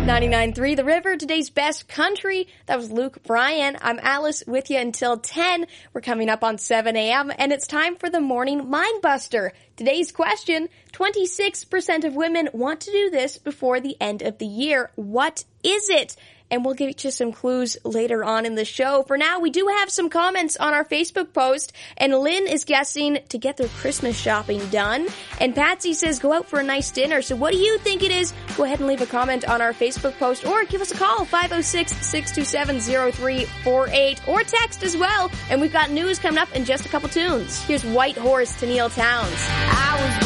99.3 The River, today's best country. That was Luke Bryan. I'm Alice with you until 10. We're coming up on 7 a.m. and it's time for the Morning Mindbuster. Today's question, 26% of women want to do this before the end of the year. What is it? And we'll get you some clues later on in the show. For now, we do have some comments on our Facebook post, and Lynn is guessing to get their Christmas shopping done. And Patsy says go out for a nice dinner. So what do you think it is? Go ahead and leave a comment on our Facebook post or give us a call, 506-627-0348, or text as well. And we've got news coming up in just a couple tunes. Here's White Horse to Neil Towns. I was